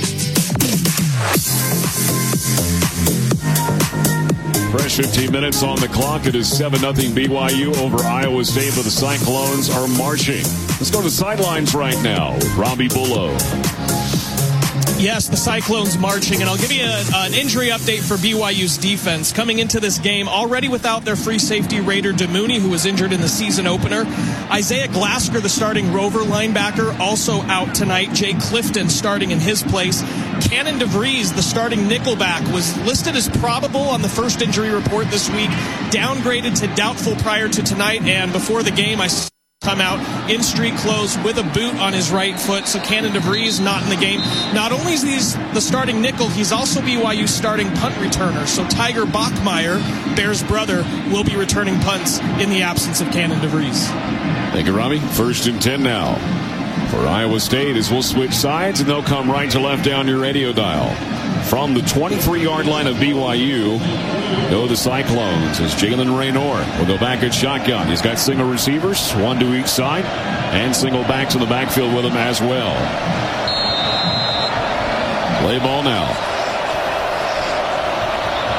Fresh fifteen minutes on the clock. It is seven nothing B Y U over Iowa State, but the Cyclones are marching. Let's go to the sidelines right now with Robbie Bullough. Yes, the Cyclones marching, and I'll give you a, an injury update for B Y U's defense. Coming into this game, already without their free safety Raider DeMooney, who was injured in the season opener. Isaiah Glasker, the starting Rover linebacker, also out tonight. Jay Clifton starting in his place. Cannon DeVries, the starting nickelback, was listed as probable on the first injury report this week, downgraded to doubtful prior to tonight, and before the game, I come out in street clothes with a boot on his right foot. So Cannon DeVries not in the game. Not only is he the starting nickel, he's also B Y U's starting punt returner. So Tiger Bachmeyer, Bear's brother, will be returning punts in the absence of Cannon DeVries. Thank you, Robbie. First and ten now for Iowa State as we'll switch sides, and they'll come right to left down your radio dial. From the twenty-three-yard line of B Y U, go the Cyclones as Jalen Raynor will go back at shotgun. He's got single receivers, one to each side, and single backs in the backfield with him as well. Play ball now.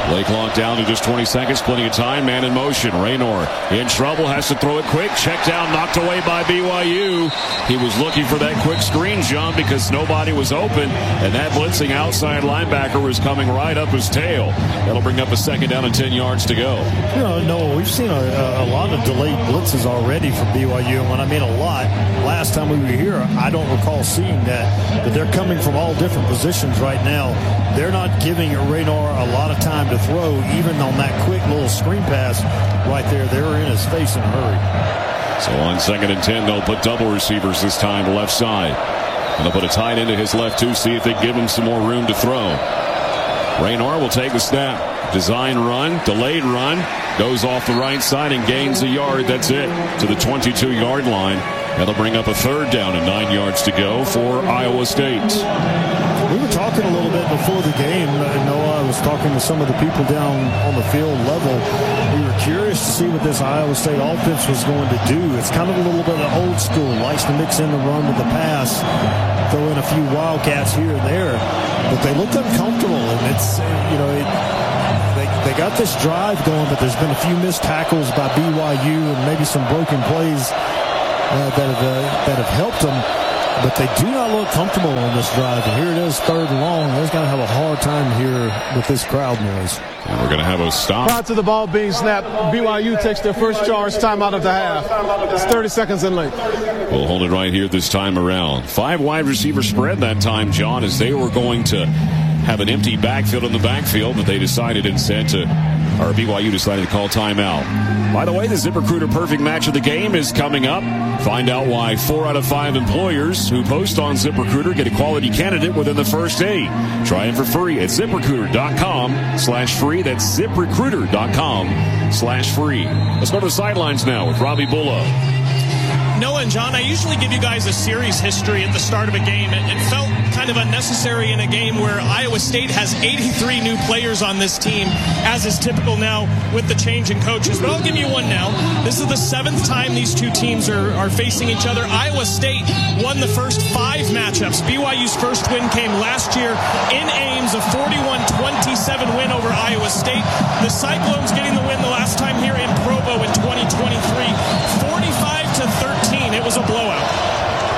Play clock down to just twenty seconds. Plenty of time. Man in motion. Raynor in trouble. Has to throw it quick. Check down. Knocked away by B Y U. He was looking for that quick screen jump because nobody was open. And that blitzing outside linebacker was coming right up his tail. That'll bring up a second down and ten yards to go. You know, Noah, we've seen a, a lot of delayed blitzes already from B Y U. And when I mean a lot, last time we were here, I don't recall seeing that. But they're coming from all different positions right now. They're not giving Raynor a lot of time to throw, even on that quick little screen pass right there. They were in his face in a hurry. So on second and ten, they'll put double receivers this time left side. And they'll put a tight end to his left too, see if they give him some more room to throw. Raynor will take the snap. Design run, delayed run, goes off the right side and gains a yard. That's it, to the twenty-two yard line. That'll bring up a third down and nine yards to go for Iowa State. We were talking a little bit before the game. I know I was talking to some of the people down on the field level. We were curious to see what this Iowa State offense was going to do. It's kind of a little bit of old school. Likes to mix in the run with the pass, throw in a few wildcats here and there. But they looked uncomfortable, and it's, you know, it, they, they got this drive going, but there's been a few missed tackles by B Y U and maybe some broken plays uh, that have uh, that have helped them. But they do not look comfortable on this drive. And here it is, third and long. They're going to have a hard time here with this crowd noise. And we're going to have a stop. Prior to the ball being snapped, B Y U takes their first charge timeout of the half. It's thirty seconds in length. We'll hold it right here this time around. Five wide receiver spread that time, John, as they were going to have an empty backfield in the backfield, but they decided instead to, or B Y U decided to call timeout. By the way, the ZipRecruiter Perfect Match of the Game is coming up. Find out why four out of five employers who post on ZipRecruiter get a quality candidate within the first day. Try it for free at ZipRecruiter.com slash free. That's ZipRecruiter.com slash free. Let's go to the sidelines now with Robbie Bullough. Noah and John, I usually give you guys a series history at the start of a game. It, it felt kind of unnecessary in a game where Iowa State has eighty-three new players on this team, as is typical now with the change in coaches. But I'll give you one now. This is the seventh time these two teams are, are facing each other. Iowa State won the first five matchups. B Y U's first win came last year in Ames, a forty-one twenty-seven win over Iowa State. The Cyclones getting the win the last time here in Provo in twenty twenty-three, forty-five to thirteen. It was a blowout.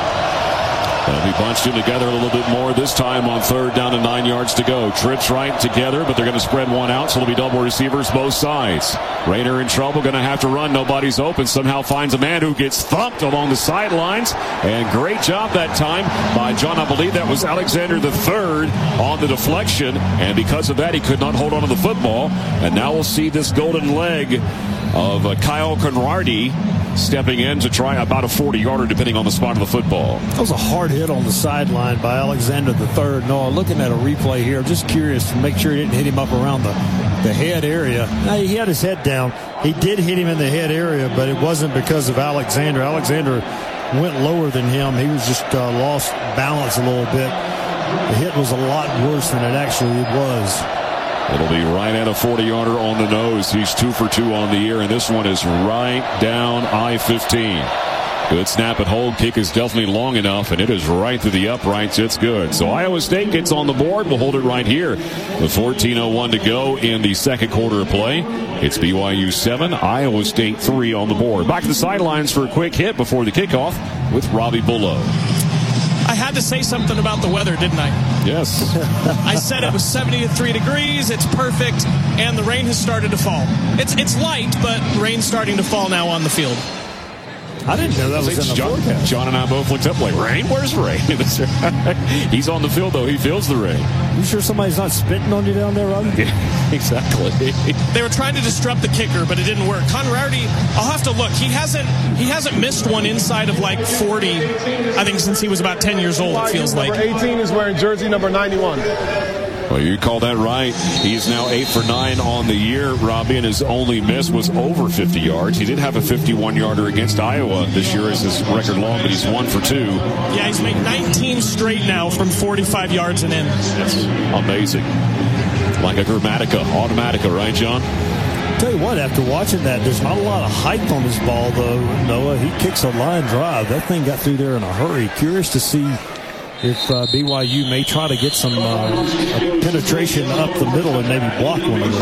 They'll be bunched in together a little bit more this time on third down and nine yards to go. Trips right together, but they're going to spread one out, so it'll be double receivers both sides. Raynor in trouble, going to have to run. Nobody's open. Somehow finds a man who gets thumped along the sidelines. And great job that time by John. I believe that was Alexander the third on the deflection. And because of that, he could not hold on to the football. And now we'll see this golden leg of uh, Kyle Conradi stepping in to try about a forty-yarder, depending on the spot of the football. That was a hard hit on the sideline by Alexander the third. No, looking at a replay here, I'm just curious to make sure he didn't hit him up around the, the head area. Now, he had his head down. He did hit him in the head area, but it wasn't because of Alexander. Alexander went lower than him. He was just uh, lost balance a little bit. The hit was a lot worse than it actually was. It'll be right at a forty-yarder on the nose. He's two for two on the year, and this one is right down I fifteen. Good snap and hold. Kick is definitely long enough, and it is right through the uprights. It's good. So Iowa State gets on the board. We'll hold it right here with fourteen oh one to go in the second quarter of play. It's B Y U seven, Iowa State three on the board. Back to the sidelines for a quick hit before the kickoff with Robbie Bullough. I had to say something about the weather, didn't I? Yes. I said it was seventy-three degrees. It's perfect. And the rain has started to fall. It's it's light, but rain's starting to fall now on the field. I didn't know that was in the John, forecast. John and I both looked up like, rain? Where's the rain? He's on the field, though. He feels the rain. You sure somebody's not spitting on you down there, Robbie? Yeah, exactly. They were trying to disrupt the kicker, but it didn't work. Conradi, I'll have to look. He hasn't he hasn't missed one inside of like forty, I think, since he was about ten years old, it feels like. Number eighteen is wearing jersey number ninety-one. Well, you call that right. He's now eight for nine on the year, Robbie, and his only miss was over fifty yards. He did have a fifty-one-yarder against Iowa this year as his record long, but he's one for two. Yeah, he's made nineteen straight now from forty-five yards and in. That's amazing. Like a Grammatica, Automatica, right, John? Tell you what, after watching that, there's not a lot of height on his ball, though, Noah. He kicks a line drive. That thing got through there in a hurry. Curious to see if uh, B Y U may try to get some uh, penetration up the middle and maybe block one of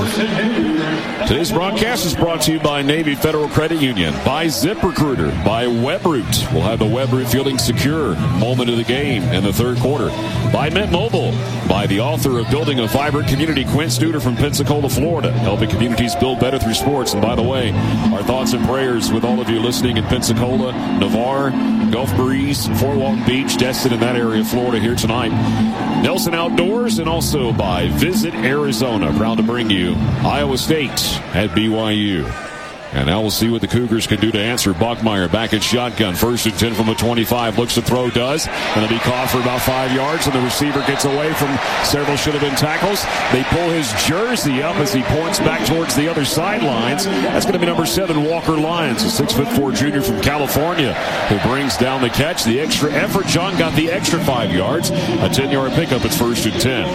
those. Today's broadcast is brought to you by Navy Federal Credit Union, by ZipRecruiter, by WebRoot. We'll have the WebRoot Fielding Secure moment of the game in the third quarter. By Mint Mobile, by the author of Building a Vibrant Community, Quint Studer from Pensacola, Florida, helping communities build better through sports. And by the way, our thoughts and prayers with all of you listening in Pensacola, Navarre, Gulf Breeze, Fort Walton Beach, Destin, in that area of Florida here tonight. Nelson Outdoors, and also by Visit Arizona. Proud to bring you Iowa State at B Y U. And now we'll see what the Cougars can do to answer. Bachmeier back at shotgun. First and ten from the twenty-five. Looks to throw, does. Going to be caught for about five yards, and the receiver gets away from several should have been tackles. They pull his jersey up as he points back towards the other sidelines. That's going to be number seven, Walker Lyons, a six foot four junior from California, who brings down the catch. The extra effort. John got the extra five yards. A ten-yard pickup. It's first and ten.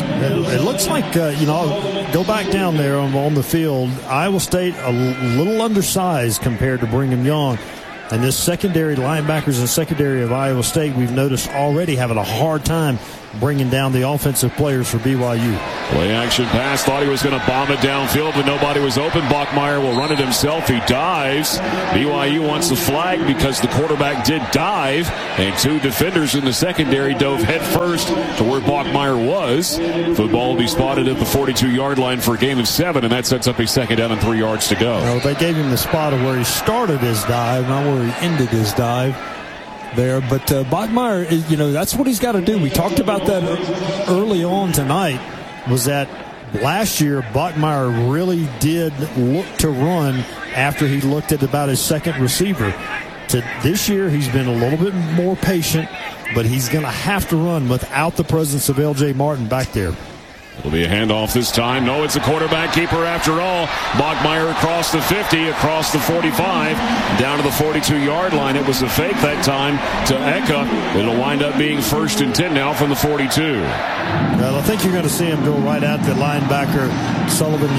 It looks like, uh, you know, go back down there on, on the field. Iowa State a little undersized compared to Brigham Young. And this secondary, linebackers and secondary of Iowa State, we've noticed already having a hard time bringing down the offensive players for B Y U. Play action pass. Thought he was going to bomb it downfield, but nobody was open. Bachmeier will run it himself. He dives. B Y U wants the flag because the quarterback did dive, and two defenders in the secondary dove head first to where Bachmeier was. Football will be spotted at the forty-two-yard line for a gain of seven, and that sets up a second down and three yards to go. Well, they gave him the spot of where he started his dive, not where he ended his dive there. But uh, Bachmeier, you know, that's what he's got to do. We talked about that early on tonight, was that last year Bachmeier really did look to run after he looked at about his second receiver. To this year, he's been a little bit more patient, but he's going to have to run without the presence of L J Martin back there. It'll be a handoff this time. No, it's a quarterback keeper after all. Bachmeier across the fifty, across the forty-five, down to the forty-two-yard line. It was a fake that time to Eka. It'll wind up being first and ten now from the forty-two. Well, I think you're going to see him go right at the linebacker, Sullivan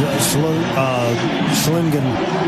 uh, Schlingen.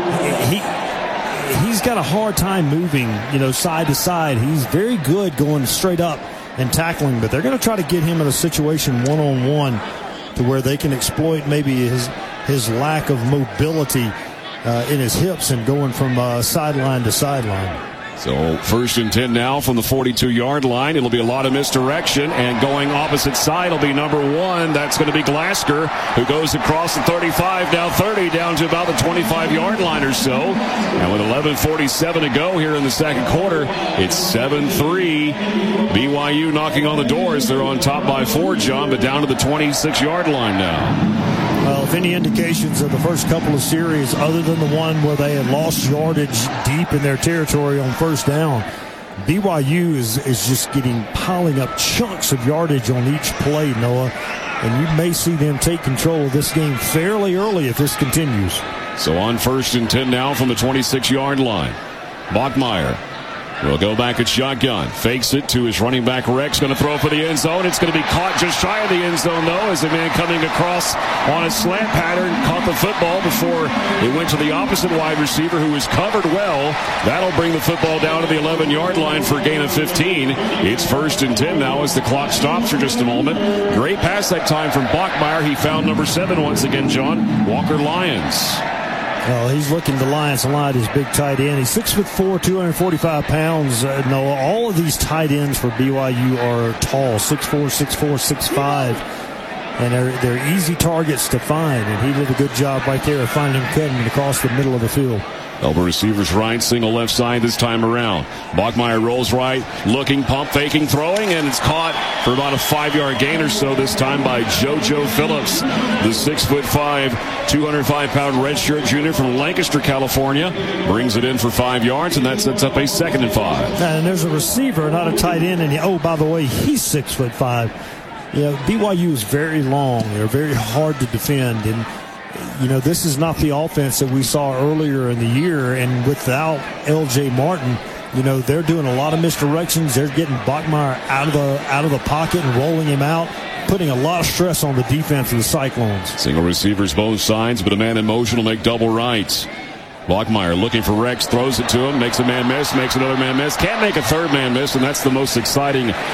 He, he's got a hard time moving, you know, side to side. He's very good going straight up and tackling, but they're going to try to get him in a situation one-on-one to where they can exploit maybe his his lack of mobility uh, in his hips and going from uh, sideline to sideline. So first and ten now from the forty-two-yard line. It'll be a lot of misdirection, and going opposite side will be number one. That's going to be Glasker, who goes across the thirty-five, now thirty, down to about the twenty-five-yard line or so. And with eleven forty-seven to go here in the second quarter, it's seven three. B Y U knocking on the door as they're on top by four, John, but down to the twenty-six-yard line now. Well, if any indications of the first couple of series, other than the one where they had lost yardage deep in their territory on first down, B Y U is, is just getting piling up chunks of yardage on each play, Noah. And you may see them take control of this game fairly early if this continues. So on first and ten now from the twenty-six-yard line. Bachmeier will go back at shotgun. Fakes it to his running back, Rex. Going to throw for the end zone. It's going to be caught just shy of the end zone, though, as a man coming across on a slant pattern caught the football before it went to the opposite wide receiver, who was covered well. That'll bring the football down to the eleven-yard line for a gain of fifteen. It's first and ten now as the clock stops for just a moment. Great pass that time from Bachmeier. He found number seven once again, John, Walker Lyons. Well, he's looking to Lyons a lot, his big tight end. He's six foot four, two hundred forty-five pounds. Uh, Noah, all of these tight ends for B Y U are tall, six four, six four, six five. And they're, they're easy targets to find. And he did a good job right there of finding him cutting across the middle of the field. Elbow receivers right, single left side this time around. Bachmeier rolls right, looking, pump, faking, throwing, and it's caught for about a five-yard gain or so this time by JoJo Phillips, the six foot five, two hundred five pound redshirt junior from Lancaster, California. Brings it in for five yards, and that sets up a second and five. And there's a receiver, not a tight end. And he, oh, by the way, he's six foot five. You know, B Y U is very long. They're very hard to defend, and you know, this is not the offense that we saw earlier in the year, and without L J Martin, you know, they're doing a lot of misdirections. They're getting Bachmeier out of the out of the pocket and rolling him out, putting a lot of stress on the defense of the Cyclones. Single receivers both sides, but a man in motion will make double rights. Bachmeier looking for Rex, throws it to him, makes a man miss, makes another man miss, can't make a third man miss, and that's the most exciting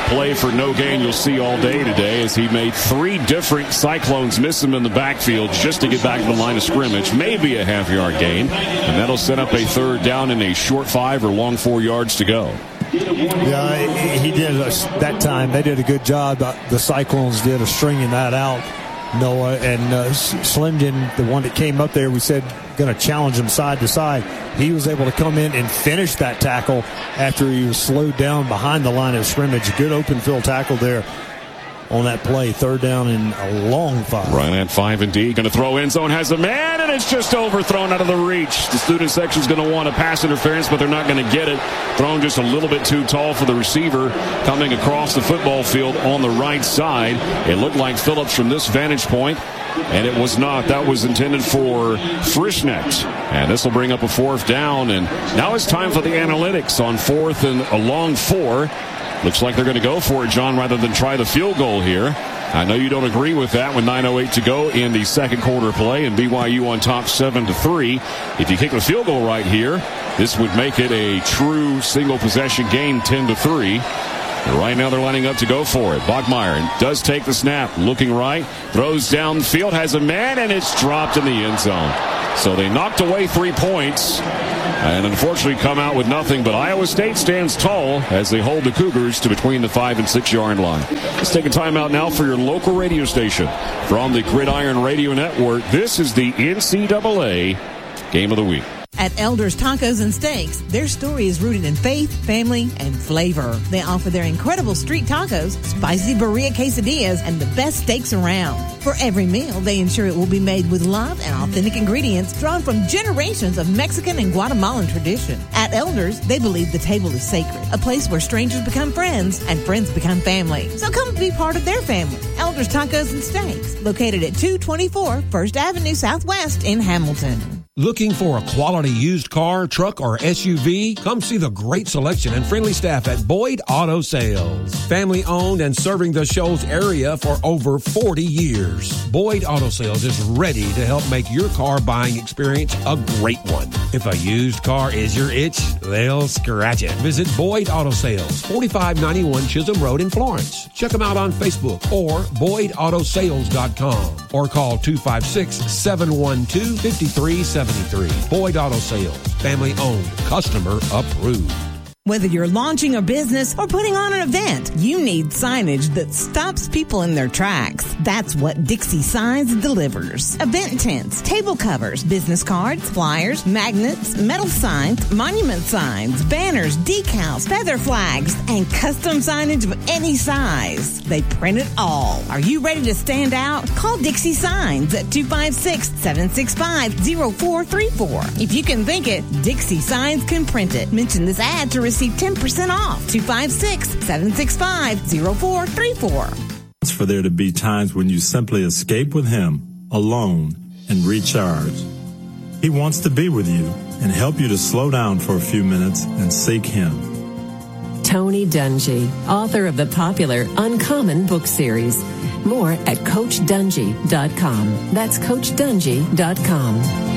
play for no gain you'll see all day today, as he made three different Cyclones miss him in the backfield just to get back to the line of scrimmage. Maybe a half-yard gain, and that'll set up a third down and a short five or long four yards to go. Yeah, he did a, that time. They did a good job. The Cyclones did of stringing that out, Noah. And uh, Slimden, the one that came up there, we said going to challenge him side to side. He was able to come in and finish that tackle after he was slowed down behind the line of scrimmage. Good open field tackle there on that play. Third down and a long five. Right at five indeed. Going to throw end zone. Has a man, and it's just overthrown out of the reach. The student section is going to want a pass interference, but they're not going to get it. Thrown just a little bit too tall for the receiver coming across the football field on the right side. It looked like Phillips from this vantage point, and it was not. That was intended for Frischnecht. And this will bring up a fourth down, and now it's time for the analytics on fourth and a long four. Looks like they're going to go for it, John, rather than try the field goal here. I know you don't agree with that with nine oh eight to go in the second quarter play, and B Y U on top seven to three. If you kick the field goal right here, this would make it a true single possession game, ten to three. And right now they're lining up to go for it. Bachmeier does take the snap, looking right, throws down the field, has a man, and it's dropped in the end zone. So they knocked away three points and unfortunately come out with nothing, but Iowa State stands tall as they hold the Cougars to between the five and six yard line. Let's take a timeout now for your local radio station from the Gridiron Radio Network. This is the N C double A Game of the Week. At Elders Tacos and Steaks, their story is rooted in faith, family, and flavor. They offer their incredible street tacos, spicy burrito quesadillas, and the best steaks around. For every meal, they ensure it will be made with love and authentic ingredients drawn from generations of Mexican and Guatemalan tradition. At Elders, they believe the table is sacred, a place where strangers become friends and friends become family. So come be part of their family. Elders Tacos and Steaks, located at two twenty-four First Avenue Southwest in Hamilton. Looking for a quality used car, truck, or S U V? Come see the great selection and friendly staff at Boyd Auto Sales. Family owned and serving the Shoals area for over forty years. Boyd Auto Sales is ready to help make your car buying experience a great one. If a used car is your itch, they'll scratch it. Visit Boyd Auto Sales, forty-five ninety-one Chisholm Road in Florence. Check them out on Facebook or boyd auto sales dot com or call two five six, seven one two, five three seven three. Boyd Auto Sales, family owned, customer approved. Whether you're launching a business or putting on an event, you need signage that stops people in their tracks. That's what Dixie Signs delivers. Event tents, table covers, business cards, flyers, magnets, metal signs, monument signs, banners, decals, feather flags, and custom signage of any size. They print it all. Are you ready to stand out? Call Dixie Signs at two five six, seven six five, zero four three four. If you can think it, Dixie Signs can print it. Mention this ad to receive Receive ten percent off. two five six, seven six five, zero four three four. It's for there to be times when you simply escape with him, alone, and recharge. He wants to be with you and help you to slow down for a few minutes and seek him. Tony Dungy, author of the popular Uncommon book series. More at coach dungy dot com. That's coach dungy dot com.